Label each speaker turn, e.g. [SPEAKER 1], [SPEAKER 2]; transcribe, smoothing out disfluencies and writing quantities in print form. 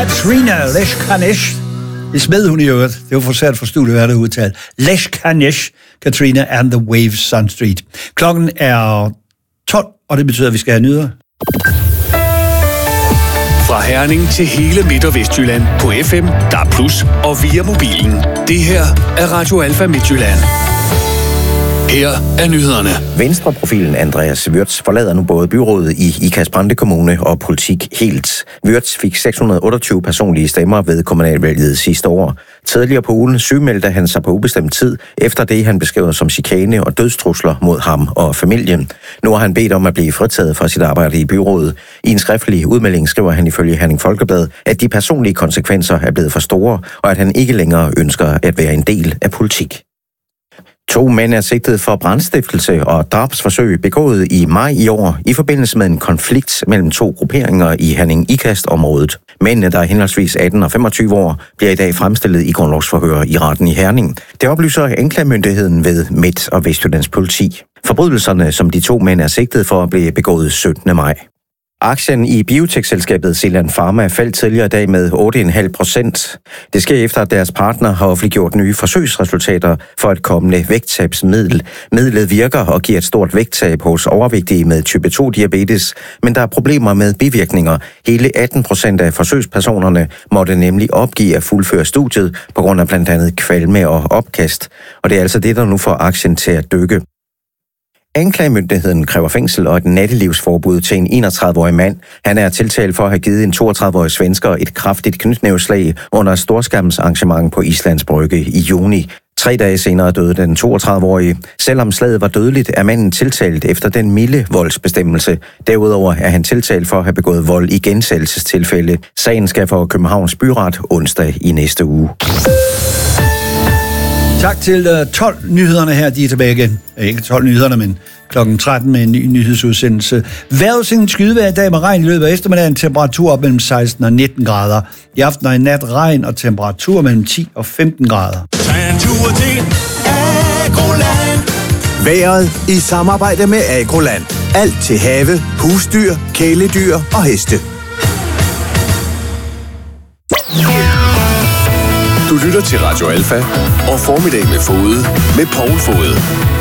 [SPEAKER 1] Katrina Leshkanesh. Det smed hun i øvrigt. Det var for svært for studiet, hvad der udtalt. Leshkanesh, Katrina and the Waves Sun Street. Klokken er 12, og det betyder, at vi skal have nyheder.
[SPEAKER 2] Fra Herning til hele Midt- og Vestjylland på FM, DAB+, og via mobilen. Det her er Radio Alfa Midtjylland. Her er nyhederne.
[SPEAKER 3] Venstreprofilen Andreas Würtz forlader nu både byrådet i Ikast-Brande Kommune og politik helt. Würtz fik 628 personlige stemmer ved kommunalvalget sidste år. Tidligere på ugen sygemeldte han sig på ubestemt tid, efter det han beskrev som chikane og dødstrusler mod ham og familien. Nu har han bedt om at blive fritaget fra sit arbejde i byrådet. I en skriftlig udmelding skriver han ifølge Herning Folkeblad, at de personlige konsekvenser er blevet for store, og at han ikke længere ønsker at være en del af politik. 2 mænd er sigtet for brandstiftelse og drabsforsøg begået i maj i år i forbindelse med en konflikt mellem 2 grupperinger i Herning-Ikast-området. Mændene, der er henholdsvis 18 og 25 år, bliver i dag fremstillet i grundlovsforhør i retten i Herning. Det oplyser anklagemyndigheden ved Midt- og Vestjyllands politi. Forbrydelserne, som de 2 mænd er sigtet for, blev begået 17. maj. Aktien i biotekselskabet Zealand Pharma faldt tidligere i dag med 8,5%. Det sker efter, at deres partner har offentliggjort nye forsøgsresultater for et kommende vægttabsmiddel. Midlet virker og giver et stort vægttab hos overvægtige med type 2-diabetes, men der er problemer med bivirkninger. Hele 18% af forsøgspersonerne måtte nemlig opgive at fuldføre studiet på grund af blandt andet kvalme og opkast. Og det er altså det, der nu får aktien til at dykke. Anklagemyndigheden kræver fængsel og et nattelivsforbud til en 31-årig mand. Han er tiltalt for at have givet en 32-årig svensker et kraftigt knytnæveslag under et storskærmsarrangement på Islands Brygge i juni. 3 dage senere døde den 32-årige. Selvom slaget var dødeligt, er manden tiltalt efter den milde voldsbestemmelse. Derudover er han tiltalt for at have begået vold i gensættelsestilfælde. Sagen skal for Københavns Byret onsdag i næste uge.
[SPEAKER 1] Tak til 12 nyhederne her, de er tilbage igen. Ikke 12 nyhederne, men klokken 13 med en ny nyhedsudsendelse. Vejrudsigten skydevejr i dag med regn i løbet af eftermiddagen, temperatur op mellem 16 og 19 grader. I aften og i nat regn og temperatur mellem 10 og 15 grader.
[SPEAKER 4] Vejret i samarbejde med Agroland. Alt til have, husdyr, kæledyr og heste.
[SPEAKER 2] Du lytter til Radio Alfa og Formiddag med Fode med Poul Fode.